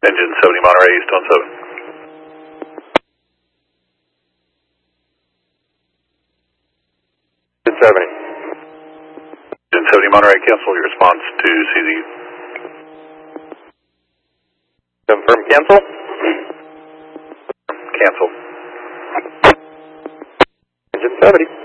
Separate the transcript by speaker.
Speaker 1: Engine 70 Monterey, Eastone 7. Engine 70. Engine 70 Monterey, cancel your response to CZ.
Speaker 2: Confirm cancel?
Speaker 1: Cancel.
Speaker 2: Engine 70.